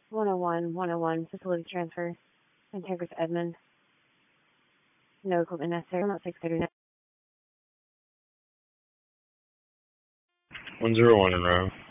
101, facility transfer. Integris Edmond. No equipment necessary. I'm at 639. 101 in row.